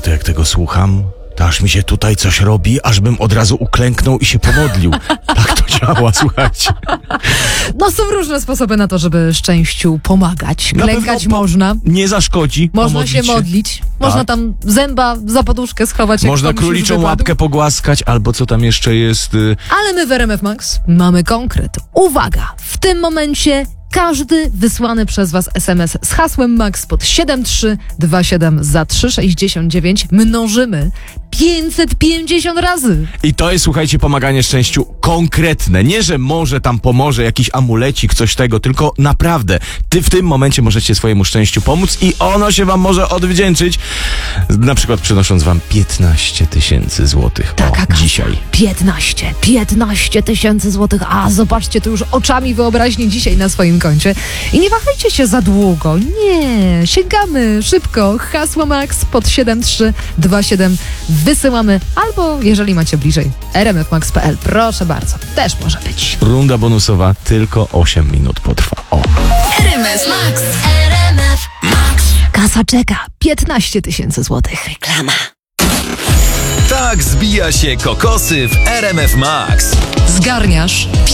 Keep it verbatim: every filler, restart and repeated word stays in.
to jak tego słucham, to aż mi się tutaj coś robi, aż bym od razu uklęknął i się pomodlił. Tak to działa, słuchajcie. No są różne sposoby na to, żeby szczęściu pomagać. Na Klękać pewno po- można. Nie zaszkodzi. Można pomodlić się modlić. Można Tak. tam zęba za poduszkę schować. jak Można komuś już króliczą wypadł. łapkę pogłaskać, albo co tam jeszcze jest. y, Ale my w R M F Max mamy konkret. Uwaga! W tym momencie każdy wysłany przez Was S M S z hasłem Max pod siedem trzy dwa siedem za trzy sześćdziesiąt dziewięć mnożymy pięćset pięćdziesiąt razy. I to jest, słuchajcie, pomaganie szczęściu konkretne. Nie, że może tam pomoże jakiś amulecik, coś tego, tylko naprawdę ty w tym momencie możecie swojemu szczęściu pomóc i ono się wam może odwdzięczyć. Na przykład przynosząc wam piętnaście tysięcy złotych. Taka O, kasa. dzisiaj. piętnaście, piętnaście tysięcy złotych. A zobaczcie to już oczami wyobraźni dzisiaj na swoim koncie. I nie wahajcie się za długo. Nie, sięgamy szybko. Hasło Max pod siedem trzy dwa siedem wysyłamy. Albo jeżeli macie bliżej r m f max kropka p l. Proszę bardzo, też może być. Runda bonusowa tylko osiem minut potrwa. O. R M F Max. R M F Max. Kasa czeka. piętnaście tysięcy złotych. Reklama. Tak zbija się kokosy w R M F Max. Zgarniasz